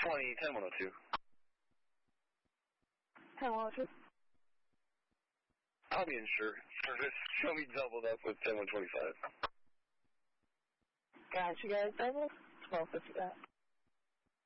10102. 10102. I'll be insured. Service shall be doubled up with 10125. Gotcha, guys. 1250 that.